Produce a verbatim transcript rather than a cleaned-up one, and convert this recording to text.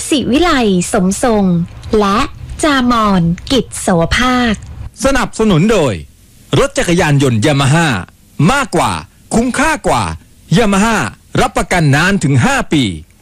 ศิวิไลสมทรงและจามอนกิจโสภาคสนับสนุนโดยรถจักรยานยนต์ยามาฮ่ามากกว่าคุ้มค่ากว่ายามาฮ่ารับประกันนานถึงห้าปี